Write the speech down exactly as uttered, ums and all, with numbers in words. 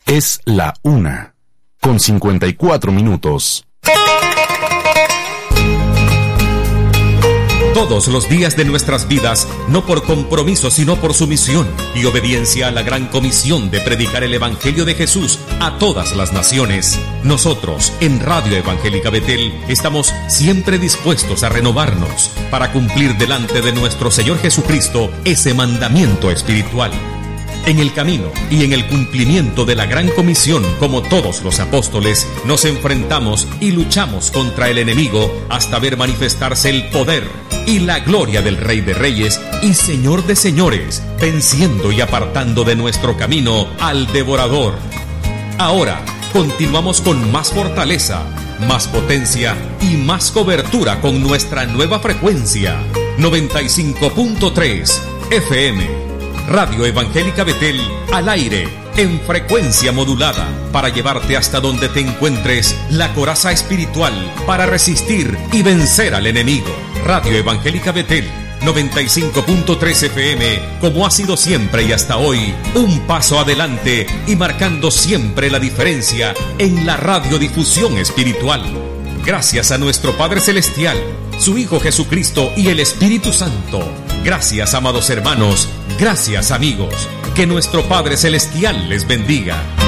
Es la una, con cincuenta y cuatro minutos. Todos los días de nuestras vidas, no por compromiso, sino por sumisión y obediencia a la gran comisión de predicar el Evangelio de Jesús a todas las naciones. Nosotros, en Radio Evangélica Betel, estamos siempre dispuestos a renovarnos para cumplir delante de nuestro Señor Jesucristo ese mandamiento espiritual. En el camino y en el cumplimiento de la gran comisión, como todos los apóstoles, nos enfrentamos y luchamos contra el enemigo hasta ver manifestarse el poder y la gloria del Rey de Reyes y Señor de Señores, venciendo y apartando de nuestro camino al devorador. Ahora, continuamos con más fortaleza, más potencia y más cobertura con nuestra nueva frecuencia, noventa y cinco punto tres F M. Radio Evangélica Betel, al aire, en frecuencia modulada, para llevarte hasta donde te encuentres la coraza espiritual para resistir y vencer al enemigo. Radio Evangélica Betel, noventa y cinco punto tres F M, como ha sido siempre y hasta hoy, un paso adelante y marcando siempre la diferencia en la radiodifusión espiritual. Gracias a nuestro Padre Celestial, su Hijo Jesucristo y el Espíritu Santo. Gracias, amados hermanos. Gracias, amigos. Que nuestro Padre Celestial les bendiga.